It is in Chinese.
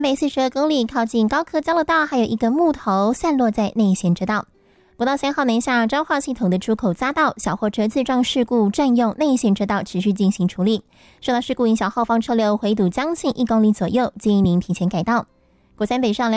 每42公里靠近高科交流道，还有一根木头散落在内线车道。国道3号南下彰化系统的出口匝道，小货车自撞事故占用内线车道，持续进行处理。受到事故影响，后方车流回堵将近1公里左右，建议您提前改道。国三北上